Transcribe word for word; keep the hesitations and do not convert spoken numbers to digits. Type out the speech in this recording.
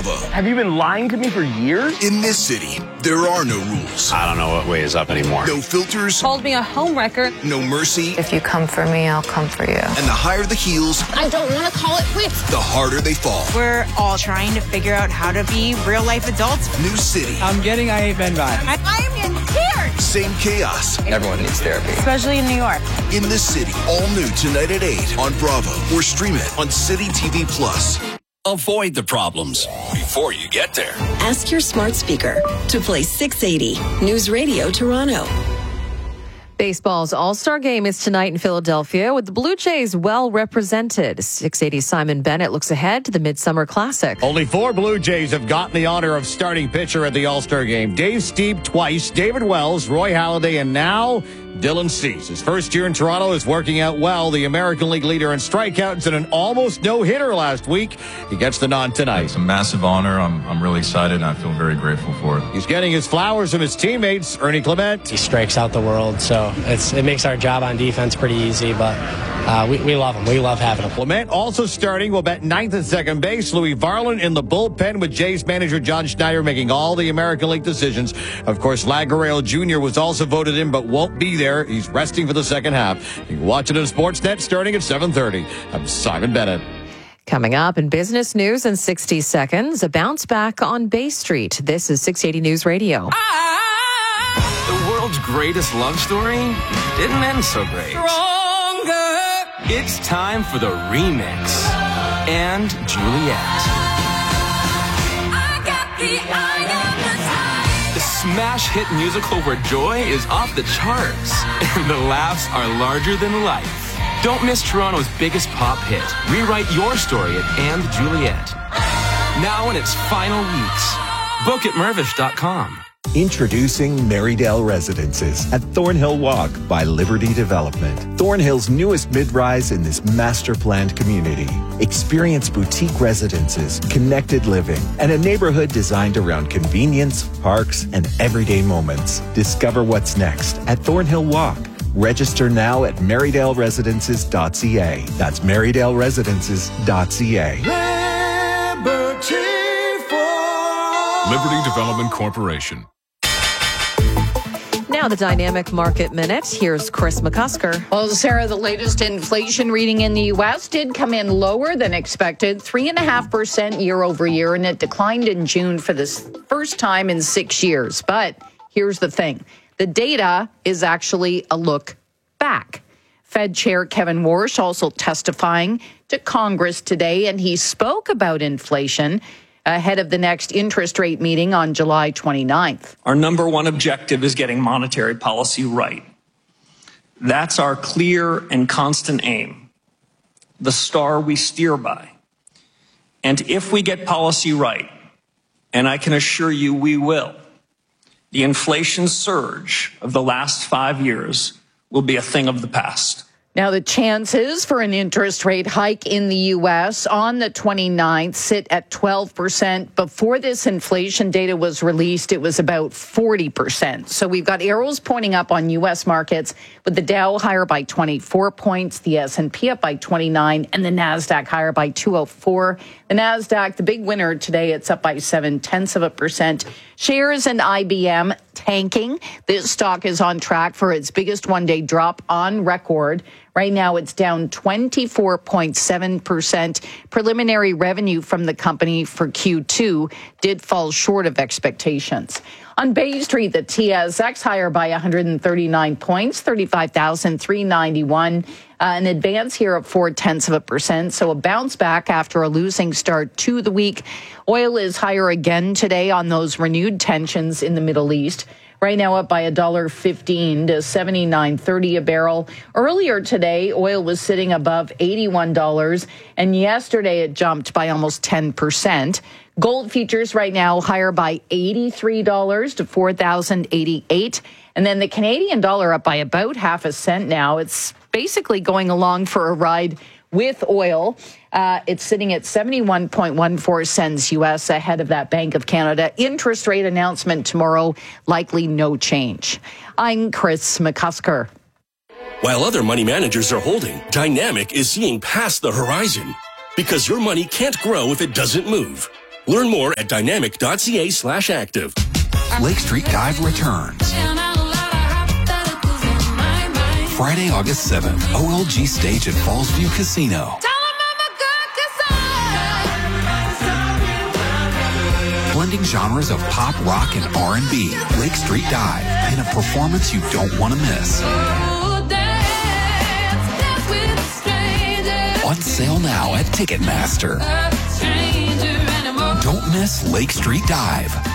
Bravo. Have you been lying to me for years? In this city, there are no rules. I don't know what way is up anymore. No filters. Called me a homewrecker. No mercy. If you come for me, I'll come for you. And the higher the heels, I don't want to call it quits. the harder they fall. We're all trying to figure out how to be real-life adults. New city. I'm getting I Hate Men vibes. I, I am in tears. Same chaos. Everyone needs therapy. Especially in New York. In the City. All new tonight at eight on Bravo. Or stream it on City T V Plus. Avoid the problems before you get there. Ask your smart speaker to play six eighty News Radio Toronto. Baseball's All-Star Game is tonight in Philadelphia with the Blue Jays well represented. six eighty Simon Bennett looks ahead to the Midsummer Classic. Only four Blue Jays have gotten the honor of starting pitcher at the All-Star Game. Dave Stieb twice, David Wells, Roy Halladay, and now Dylan Cease. His first year in Toronto is working out well. The American League leader in strikeouts and an almost no-hitter last week. He gets the nod tonight. It's a massive honor. I'm, I'm really excited, and I feel very grateful for it. He's getting his flowers from his teammates, Ernie Clement. He strikes out the world, so it's, it makes our job on defense pretty easy, but uh, we, we love him. We love having him. Clement also starting. Will bet ninth at second base. Louis Varland in the bullpen with Jays manager John Schneider making all the American League decisions. Of course, Laguerrero Junior was also voted in, but won't be there. He's resting for the second half. You can watch it on Sportsnet starting at seven thirty. I'm Simon Bennett. Coming up in business news in sixty seconds, a bounce back on Bay Street. This is six eighty News Radio. The world's greatest love story didn't end so great. Stronger. It's time for the remix. And Juliet. I got the eye of the time. The smash hit musical where joy is off the charts and the laughs are larger than life. Don't miss Toronto's biggest pop hit. Rewrite your story at And Juliet. Now in its final weeks. Book at Mervish dot com. Introducing Marydale Residences at Thornhill Walk by Liberty Development. Thornhill's newest mid-rise in this master-planned community. Experience boutique residences, connected living, and a neighborhood designed around convenience, parks, and everyday moments. Discover what's next at Thornhill Walk. Register now at marydale residences dot c a. That's marydale residences dot c a. Liberty for Liberty Development Corporation. Now the Dynamic Market Minute. Here's Chris McCusker. Well, Sarah, the latest inflation reading in the U S did come in lower than expected, three point five percent year over year, and it declined in June for the first time in six years. But here's the thing. The data is actually a look back. Fed Chair Kevin Warsh also testifying to Congress today, and he spoke about inflation ahead of the next interest rate meeting on July twenty-ninth. Our number one objective is getting monetary policy right. That's our clear and constant aim, the star we steer by. And if we get policy right, and I can assure you we will, the inflation surge of the last five years will be a thing of the past. Now, the chances for an interest rate hike in the U S on the twenty-ninth sit at twelve percent. Before this inflation data was released, it was about forty percent. So we've got arrows pointing up on U S markets, with the Dow higher by twenty-four points, the S and P up by twenty-nine, and the NASDAQ higher by two oh four. The NASDAQ, the big winner today, it's up by seven-tenths of a percent. Shares and I B M tanking. This stock is on track for its biggest one-day drop on record. Right now, it's down twenty-four point seven percent. Preliminary revenue from the company for Q two did fall short of expectations. On Bay Street, the T S X higher by one hundred thirty-nine points, thirty-five thousand three hundred ninety-one. Uh, an advance here of four-tenths of a percent, so a bounce back after a losing start to the week. Oil is higher again today on those renewed tensions in the Middle East. Right now up by one dollar fifteen to seventy-nine thirty a barrel. Earlier today, oil was sitting above eighty-one dollars, and yesterday it jumped by almost ten percent. Gold futures right now higher by eighty-three dollars to four thousand eighty-eight dollars. And then the Canadian dollar up by about half a cent now. It's basically going along for a ride with oil. Uh, it's sitting at seventy-one point one four cents U S ahead of that Bank of Canada interest rate announcement tomorrow. Likely no change. I'm Chris McCusker. While other money managers are holding, Dynamic is seeing past the horizon. Because your money can't grow if it doesn't move. Learn more at dynamic.ca slash active. Lake Street Dive returns. Friday, August seventh, O L G stage at Fallsview Casino. Blending genres of pop, rock, and R and B. Lake Street Dive, in a performance you don't want to miss. On sale now at Ticketmaster. Don't miss Lake Street Dive.